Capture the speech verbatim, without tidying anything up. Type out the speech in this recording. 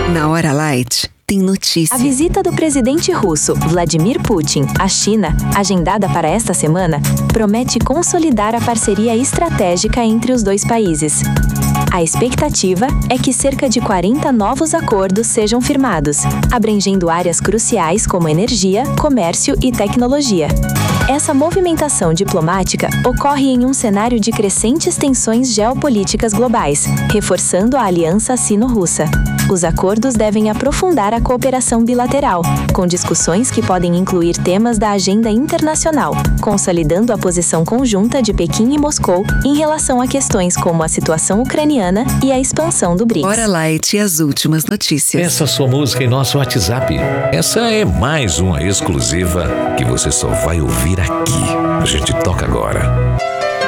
Na Hora Light, tem notícia. A visita do presidente russo, Vladimir Putin, à China, agendada para esta semana, promete consolidar a parceria estratégica entre os dois países. A expectativa é que cerca de quarenta novos acordos sejam firmados, abrangendo áreas cruciais como energia, comércio e tecnologia. Essa movimentação diplomática ocorre em um cenário de crescentes tensões geopolíticas globais, reforçando a aliança sino-russa. Os acordos devem aprofundar a cooperação bilateral, com discussões que podem incluir temas da agenda internacional, consolidando a posição conjunta de Pequim e Moscou em relação a questões como a situação ucraniana e a expansão do BRICS. Hora Light e as últimas notícias. Peça sua música em nosso WhatsApp. Essa é mais uma exclusiva que você só vai ouvir aqui. A gente toca agora.